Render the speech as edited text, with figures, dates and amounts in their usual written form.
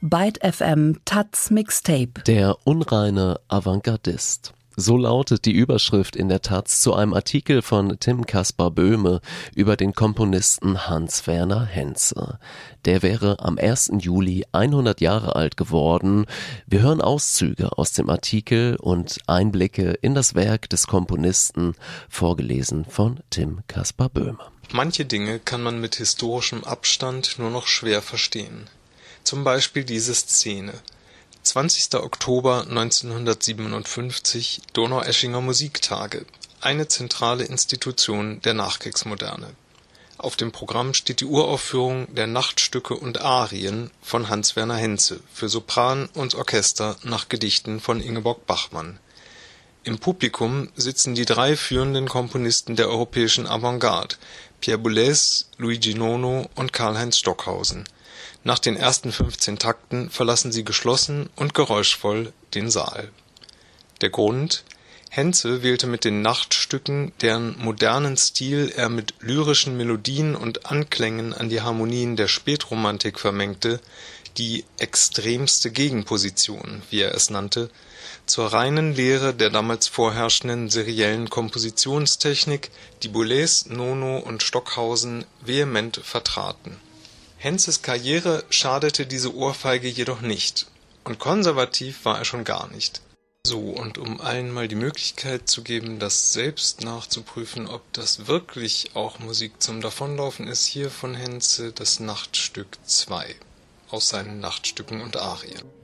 Byte FM taz Mixtape. Der unreine Avantgardist. So lautet die Überschrift in der taz zu einem Artikel von Tim Caspar Böhme über den Komponisten Hans Werner Henze. Der wäre am 1. Juli 100 Jahre alt geworden. Wir hören Auszüge aus dem Artikel und Einblicke in das Werk des Komponisten, vorgelesen von Tim Caspar Böhme. Manche Dinge kann man mit historischem Abstand nur noch schwer verstehen. Zum Beispiel diese Szene. 20. Oktober 1957, Donaueschinger Musiktage, eine zentrale Institution der Nachkriegsmoderne. Auf dem Programm steht die Uraufführung der Nachtstücke und Arien von Hans Werner Henze für Sopran und Orchester nach Gedichten von Ingeborg Bachmann. Im Publikum sitzen die drei führenden Komponisten der europäischen Avantgarde, Pierre Boulez, Luigi Nono und Karlheinz Stockhausen. Nach den ersten 15 Takten verlassen sie geschlossen und geräuschvoll den Saal. Der Grund: Henze wählte mit den Nachtstücken, deren modernen Stil er mit lyrischen Melodien und Anklängen an die Harmonien der Spätromantik vermengte, die extremste Gegenposition, wie er es nannte, zur reinen Lehre der damals vorherrschenden seriellen Kompositionstechnik, die Boulez, Nono und Stockhausen vehement vertraten. Henzes Karriere schadete diese Ohrfeige jedoch nicht, und konservativ war er schon gar nicht. So, und um allen mal die Möglichkeit zu geben, das selbst nachzuprüfen, ob das wirklich auch Musik zum Davonlaufen ist, hier von Henze das Nachtstück 2 aus seinen Nachtstücken und Arien.